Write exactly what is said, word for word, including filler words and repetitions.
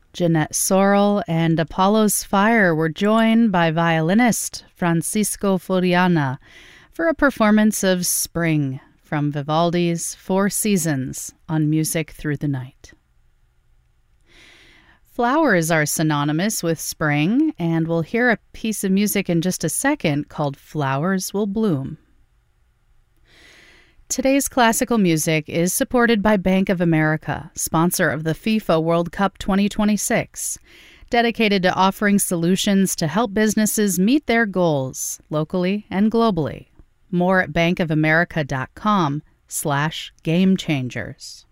Jeanette Sorrell and Apollo's Fire were joined by violinist Francisco Furiana for a performance of Spring from Vivaldi's Four Seasons on Music Through the Night. Flowers are synonymous with spring, and we'll hear a piece of music in just a second called Flowers Will Bloom. Today's classical music is supported by Bank of America, sponsor of the FIFA World Cup twenty twenty-six, dedicated to offering solutions to help businesses meet their goals locally and globally. More at bankofamerica.com slash game changers.